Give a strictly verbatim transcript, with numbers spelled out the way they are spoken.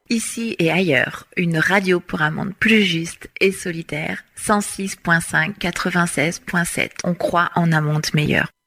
Ici et ailleurs, une radio pour un monde plus juste et solidaire. cent six virgule cinq, quatre-vingt-seize virgule sept. On croit en un monde meilleur.